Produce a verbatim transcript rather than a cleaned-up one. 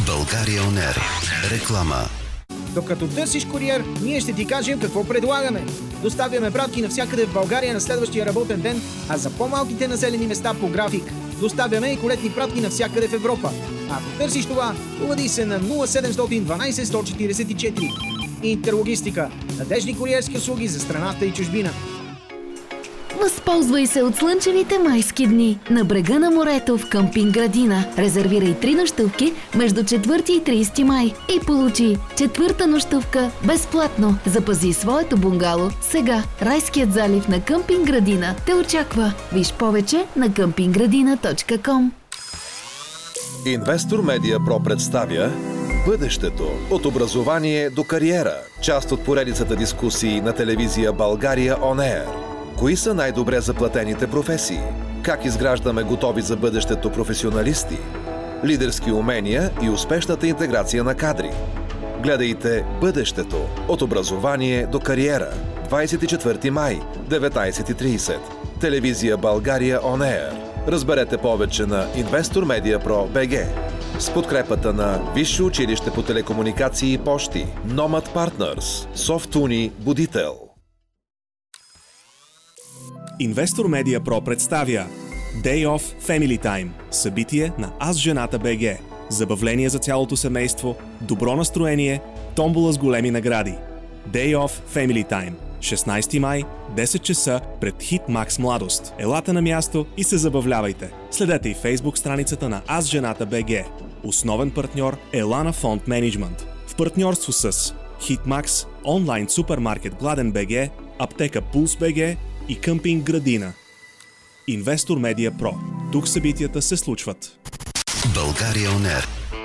България он ер. Реклама. Докато търсиш куриер, ние ще ти кажем какво предлагаме. Доставяме пратки навсякъде в България на следващия работен ден, а за по-малките населени места по график. Доставяме и колетни пратки навсякъде в Европа. А ако търсиш това, обади се на нула седем едно две сто четиридесет и четири. Интерлогистика. Надежни куриерски услуги за страната и чужбина. Възползвай се от слънчевите майски дни на брега на морето в къмпинг Градина. Резервирай три нощувки между четвърти и тридесети май и получи четвърта нощувка безплатно. Запази своето бунгало сега. Райският залив на къмпинг Градина те очаква. Виж повече на къмпинг градина точка ком. Инвестор Медиа Про представя Бъдещето от образование до кариера. Част от поредицата дискусии на телевизия България он ер. Кои са най-добре заплатените професии? Как изграждаме готови за бъдещето професионалисти? Лидерски умения и успешната интеграция на кадри. Гледайте Бъдещето от образование до кариера. двадесет и четвърти май, деветнадесет и тридесет. Телевизия България он ер. Разберете повече на Инвестор Медиа Про БГ. С подкрепата на Висше училище по телекомуникации и пощи, Nomad Partners, Софтуни Будител. Инвестор Медиа Про представя Day of Family Time. Събитие на Аз жената БГ. Забавление за цялото семейство, добро настроение, томбола с големи награди. Day of Family Time. шестнадесети май, десет часа пред Hitmax Младост. Елате на място и се забавлявайте. Следете и Facebook страницата на Аз жената БГ. Основен партньор Елана Фонд Менеджмент. В партньорство с Hitmax, онлайн супермаркет Гладен БГ, аптека Пулс БГ и къмпинг Градина. Инвестор Медиа Про. Тук събитията се случват. България он ер.